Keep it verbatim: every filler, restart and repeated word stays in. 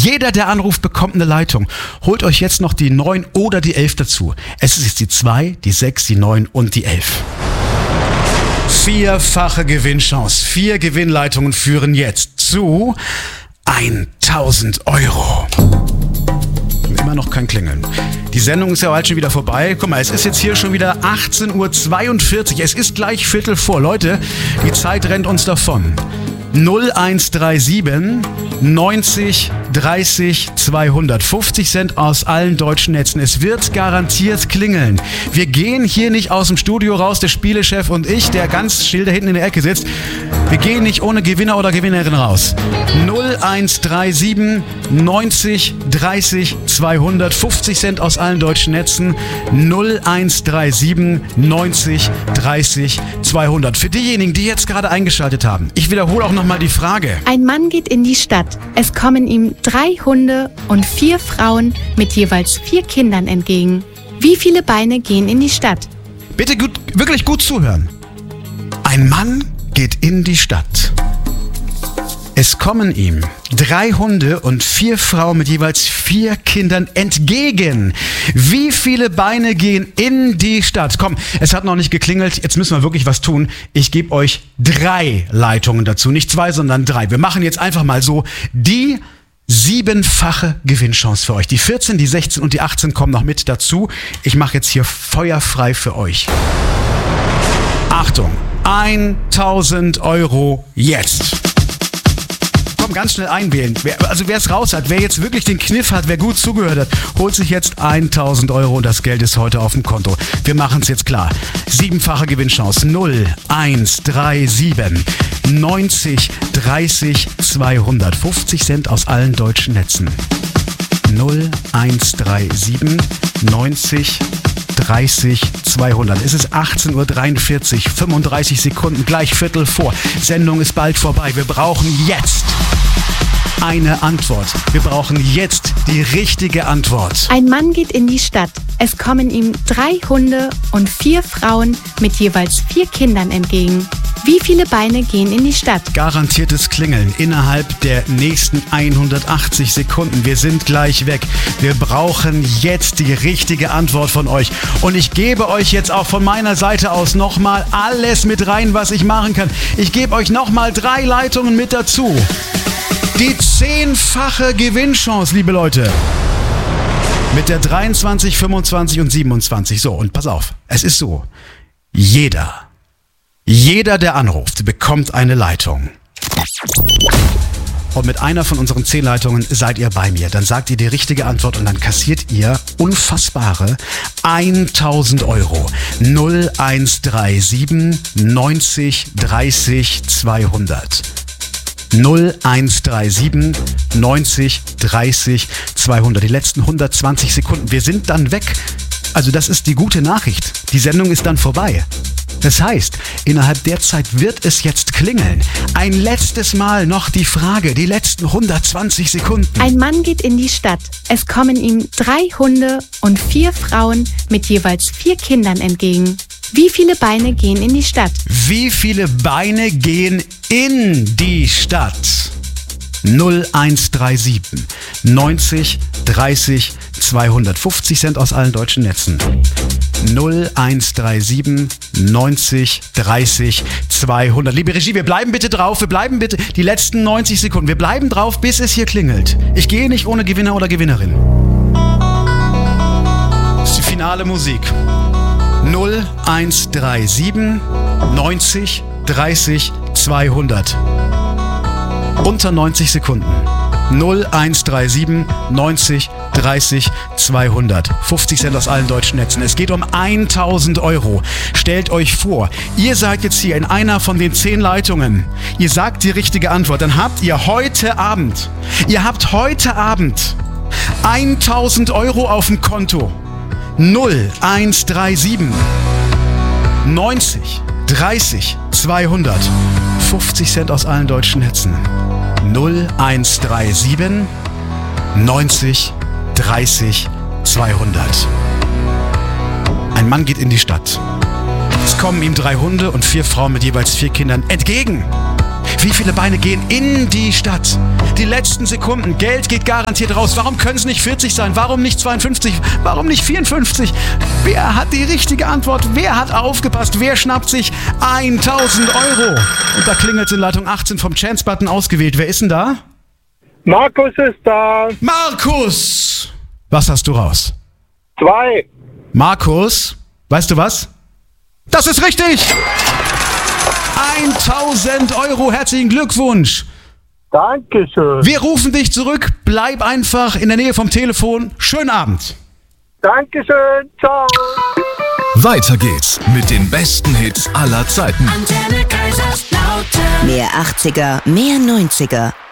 Jeder, der anruft, bekommt eine Leitung. Holt euch jetzt noch die neun oder die elf dazu. Es ist jetzt die zwei, die sechs, die neun und die elf. Vierfache Gewinnchance. Vier Gewinnleitungen führen jetzt zu tausend Euro. Immer noch kein Klingeln. Die Sendung ist ja bald schon wieder vorbei. Guck mal, es ist jetzt hier schon wieder achtzehn Uhr zweiundvierzig. Es ist gleich Viertel vor. Leute, die Zeit rennt uns davon. null eins drei sieben neunzig dreißig zweihundert. fünfzig Cent aus allen deutschen Netzen. Es wird garantiert klingeln. Wir gehen hier nicht aus dem Studio raus, der Spielechef und ich, der ganz still da hinten in der Ecke sitzt. Wir gehen nicht ohne Gewinner oder Gewinnerin raus. null eins drei sieben neunzig dreißig zweihundert. fünfzig Cent aus allen deutschen Netzen. null eins drei sieben neunzig dreißig zweihundert. Für diejenigen, die jetzt gerade eingeschaltet haben, ich wiederhole auch nochmal die Frage. Ein Mann geht in die Stadt. Es kommen ihm drei Hunde und vier Frauen mit jeweils vier Kindern entgegen. Wie viele Beine gehen in die Stadt? Bitte gut, wirklich gut zuhören. Ein Mann geht in die Stadt. Es kommen ihm drei Hunde und vier Frauen mit jeweils vier Kindern entgegen. Wie viele Beine gehen in die Stadt? Komm, es hat noch nicht geklingelt, jetzt müssen wir wirklich was tun. Ich gebe euch drei Leitungen dazu, nicht zwei, sondern drei. Wir machen jetzt einfach mal so die siebenfache Gewinnchance für euch. Die vierzehn, die sechzehn und die achtzehn kommen noch mit dazu. Ich mache jetzt hier feuerfrei für euch. Achtung, tausend Euro jetzt. Komm, ganz schnell einwählen. Wer, also wer es raus hat, wer jetzt wirklich den Kniff hat, wer gut zugehört hat, holt sich jetzt tausend Euro und das Geld ist heute auf dem Konto. Wir machen es jetzt klar. Siebenfache Gewinnchance. null eins drei sieben neunzig dreißig zweihundert. fünfzig Cent aus allen deutschen Netzen. null eins drei sieben neunzig dreißig zweihundert. Es ist achtzehn Uhr dreiundvierzig, fünfunddreißig Sekunden, gleich Viertel vor. Sendung ist bald vorbei. Wir brauchen jetzt eine Antwort. Wir brauchen jetzt die richtige Antwort. Ein Mann geht in die Stadt. Es kommen ihm drei Hunde und vier Frauen mit jeweils vier Kindern entgegen. Wie viele Beine gehen in die Stadt? Garantiertes Klingeln innerhalb der nächsten hundertachtzig Sekunden. Wir sind gleich weg. Wir brauchen jetzt die richtige Antwort von euch. Und ich gebe euch jetzt auch von meiner Seite aus nochmal alles mit rein, was ich machen kann. Ich gebe euch nochmal drei Leitungen mit dazu. Die zehnfache Gewinnchance, liebe Leute. Mit der dreiundzwanzig, fünfundzwanzig und siebenundzwanzig. So, und pass auf, es ist so. Jeder, jeder, der anruft, bekommt eine Leitung. Und mit einer von unseren zehn Leitungen seid ihr bei mir. Dann sagt ihr die richtige Antwort und dann kassiert ihr unfassbare tausend Euro. null eins drei sieben neunzig dreißig zweihundert. null eins drei sieben neunzig dreißig zweihundert. Die letzten hundertzwanzig Sekunden. Wir sind dann weg. Also das ist die gute Nachricht. Die Sendung ist dann vorbei. Das heißt, innerhalb der Zeit wird es jetzt klingeln. Ein letztes Mal noch die Frage, die letzten hundertzwanzig Sekunden. Ein Mann geht in die Stadt. Es kommen ihm drei Hunde und vier Frauen mit jeweils vier Kindern entgegen. Wie viele Beine gehen in die Stadt? Wie viele Beine gehen in die Stadt? null eins drei sieben neunzig dreißig zweihundert. fünfzig Cent aus allen deutschen Netzen. null eins drei sieben neunzig dreißig zweihundert. Liebe Regie, wir bleiben bitte drauf. Wir bleiben bitte die letzten neunzig Sekunden. Wir bleiben drauf, bis es hier klingelt. Ich gehe nicht ohne Gewinner oder Gewinnerin. Das ist die finale Musik. null eins drei sieben neunzig dreißig zweihundert. Unter neunzig Sekunden. null eins drei sieben neunzig dreißig zweihundert. fünfzig Cent aus allen deutschen Netzen. Es geht um tausend Euro. Stellt euch vor, ihr seid jetzt hier in einer von den zehn Leitungen. Ihr sagt die richtige Antwort. Dann habt ihr heute Abend, ihr habt heute Abend tausend Euro auf dem Konto. null eins drei sieben neunzig dreißig zweihundert. fünfzig Cent aus allen deutschen Netzen. null eins drei sieben neunzig dreißig zweihundert. Ein Mann geht in die Stadt. Es kommen ihm drei Hunde und vier Frauen mit jeweils vier Kindern entgegen. Wie viele Beine gehen in die Stadt? Die letzten Sekunden. Geld geht garantiert raus. Warum können es nicht vierzig sein? Warum nicht zweiundfünfzig? Warum nicht vierundfünfzig? Wer hat die richtige Antwort? Wer hat aufgepasst? Wer schnappt sich tausend Euro? Und da klingelt in Leitung achtzehn vom Chance-Button ausgewählt. Wer ist denn da? Markus ist da. Markus! Was hast du raus? Zwei. Markus, weißt du was? Das ist richtig! tausend Euro, herzlichen Glückwunsch! Dankeschön. Wir rufen dich zurück, bleib einfach in der Nähe vom Telefon. Schönen Abend! Dankeschön, ciao! Weiter geht's mit den besten Hits aller Zeiten. Mehr achtziger, mehr neunziger.